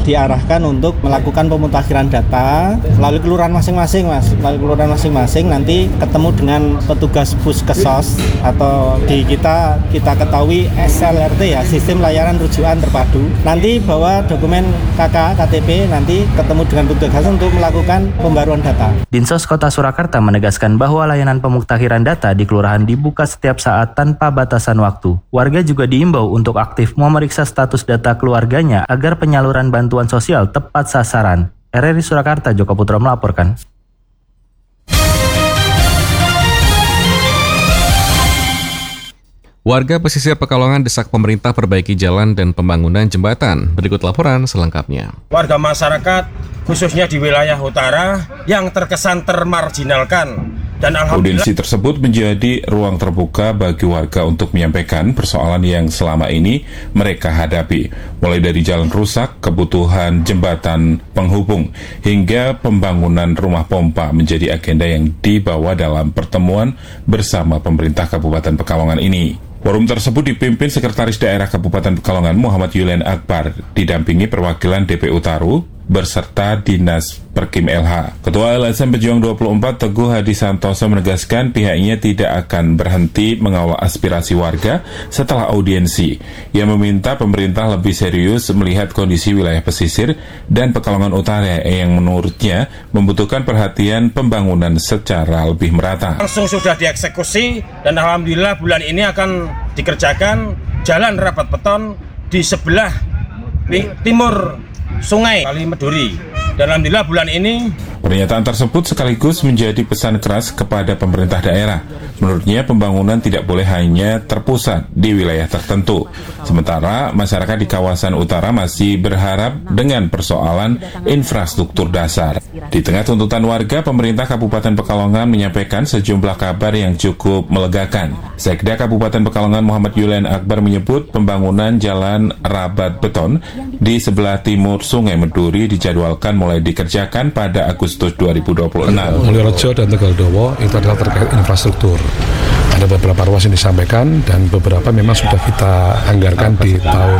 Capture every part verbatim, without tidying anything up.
diarahkan untuk melakukan pemutakhiran data melalui kelurahan masing-masing, Mas. Melalui kelurahan masing-masing nanti ketemu dengan petugas Puskesmas atau di kita kita ketahui S L R T ya, Sistem Layanan Rujukan Terpadu. Nanti bawa dokumen K K, K T P, nanti ketemu dengan petugas untuk melakukan pembaruan data. Dinsos Kota Surakarta menegaskan bahwa layanan pemutakhiran data di kelurahan dibuka setiap saat tanpa batasan waktu. Warga juga diimbau untuk aktif memeriksa status data keluarganya agar penyaluran bantuan sosial tepat sasaran. R R I Surakarta, Joko Putra melaporkan. Warga pesisir Pekalongan desak pemerintah perbaiki jalan dan pembangunan jembatan. Berikut laporan selengkapnya. Warga masyarakat, khususnya di wilayah utara, yang terkesan termarginalkan. Dan alhamdulillah, audiensi tersebut menjadi ruang terbuka bagi warga untuk menyampaikan persoalan yang selama ini mereka hadapi, mulai dari jalan rusak, kebutuhan jembatan penghubung, hingga pembangunan rumah pompa menjadi agenda yang dibawa dalam pertemuan bersama pemerintah Kabupaten Pekalongan ini. Forum tersebut dipimpin Sekretaris Daerah Kabupaten Pekalongan Muhammad Yulen Akbar, didampingi perwakilan D P U Taru, berserta Dinas Perkim L H. Ketua L S M Pejuang dua puluh empat Teguh Hadi Santoso menegaskan pihaknya tidak akan berhenti mengawal aspirasi warga setelah audiensi. Ia meminta pemerintah lebih serius melihat kondisi wilayah pesisir dan Pekalongan Utara yang menurutnya membutuhkan perhatian pembangunan secara lebih merata. Langsung sudah dieksekusi dan alhamdulillah bulan ini akan dikerjakan jalan rapat beton di sebelah timur Sungai Kali Meduri. Dan alhamdulillah bulan ini. Pernyataan tersebut sekaligus menjadi pesan keras kepada pemerintah daerah. Menurutnya pembangunan tidak boleh hanya terpusat di wilayah tertentu. Sementara masyarakat di kawasan utara masih berharap dengan persoalan infrastruktur dasar. Di tengah tuntutan warga, pemerintah Kabupaten Pekalongan menyampaikan sejumlah kabar yang cukup melegakan. Sekda Kabupaten Pekalongan Muhammad Yulen Akbar menyebut pembangunan jalan rabat beton di sebelah timur Sungai Meduri dijadwalkan mulai dikerjakan pada Agustus dua ribu dua puluh enam. Mulyorejo dan Tegaldowo itu adalah terkait infrastruktur. Ada beberapa ruas yang disampaikan dan beberapa memang sudah kita anggarkan di tahun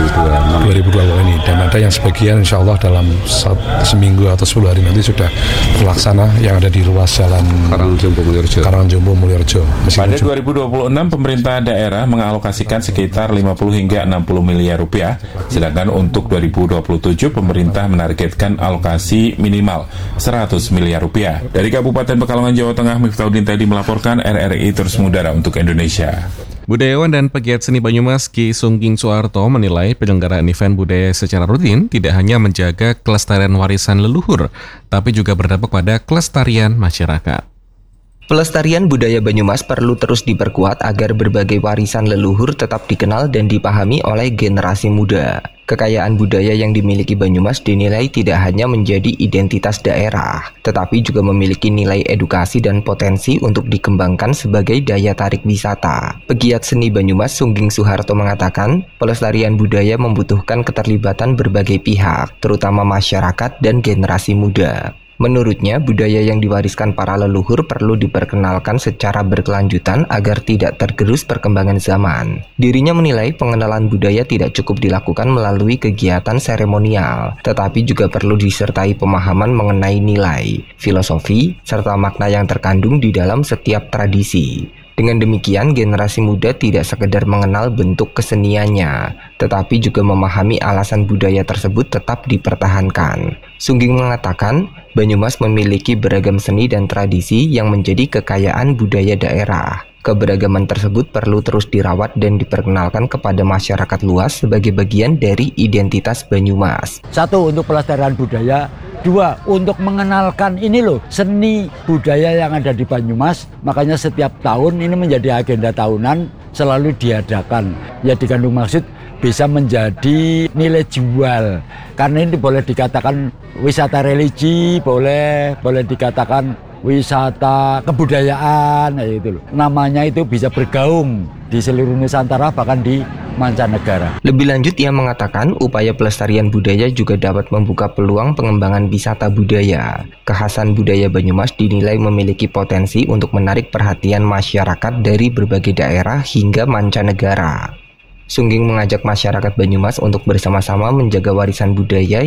dua ribu dua puluh ini. Dan ada yang sebagian insya Allah dalam seminggu atau sepuluh hari nanti sudah terlaksana yang ada di ruas jalan Karangjombo Mulyorejo. Karangjombo Mulyorejo. Pada dua ribu dua puluh enam pemerintah daerah mengalokasikan sekitar lima puluh hingga enam puluh miliar rupiah, sedangkan untuk dua ribu dua puluh tujuh pemerintah menargetkan alokasi minimal seratus miliar rupiah. Dari Kabupaten Pekalongan, Jawa Tengah, Miftahudin Tedi melaporkan. R R I terus mengudara untuk Indonesia. Budayawan dan pegiat seni Banyumas Ki Sungging Suharto menilai penyelenggaraan event budaya secara rutin tidak hanya menjaga kelestarian warisan leluhur, tapi juga berdampak pada kelestarian masyarakat. Pelestarian budaya Banyumas perlu terus diperkuat agar berbagai warisan leluhur tetap dikenal dan dipahami oleh generasi muda. Kekayaan budaya yang dimiliki Banyumas dinilai tidak hanya menjadi identitas daerah, tetapi juga memiliki nilai edukasi dan potensi untuk dikembangkan sebagai daya tarik wisata. Pegiat seni Banyumas Sungging Suharto mengatakan, pelestarian budaya membutuhkan keterlibatan berbagai pihak, terutama masyarakat dan generasi muda. Menurutnya, budaya yang diwariskan para leluhur perlu diperkenalkan secara berkelanjutan agar tidak tergerus perkembangan zaman. Dirinya menilai pengenalan budaya tidak cukup dilakukan melalui kegiatan seremonial, tetapi juga perlu disertai pemahaman mengenai nilai, filosofi, serta makna yang terkandung di dalam setiap tradisi. Dengan demikian, generasi muda tidak sekedar mengenal bentuk keseniannya, tetapi juga memahami alasan budaya tersebut tetap dipertahankan. Sungging mengatakan, Banyumas memiliki beragam seni dan tradisi yang menjadi kekayaan budaya daerah. Keberagaman tersebut perlu terus dirawat dan diperkenalkan kepada masyarakat luas sebagai bagian dari identitas Banyumas. Satu, untuk pelestarian budaya. Dua, untuk mengenalkan ini loh, seni budaya yang ada di Banyumas. Makanya setiap tahun ini menjadi agenda tahunan selalu diadakan. Ya dikandung maksud bisa menjadi nilai jual. Karena ini boleh dikatakan wisata religi, boleh boleh dikatakan wisata kebudayaan, gitu loh. Namanya itu bisa bergaung di seluruh Nusantara bahkan di mancanegara. Lebih lanjut ia mengatakan upaya pelestarian budaya juga dapat membuka peluang pengembangan wisata budaya. Kekhasan budaya Banyumas dinilai memiliki potensi untuk menarik perhatian masyarakat dari berbagai daerah hingga mancanegara. Sungging mengajak masyarakat Banyumas untuk bersama-sama menjaga warisan budaya